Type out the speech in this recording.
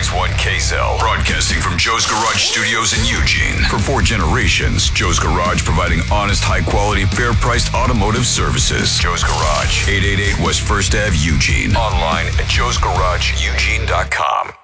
1 KZEL, broadcasting from Joe's Garage Studios in Eugene. For 4 generations, Joe's Garage providing honest, high-quality, fair-priced automotive services. Joe's Garage, 888 West 1st Ave, Eugene. Online at joesgarageeugene.com.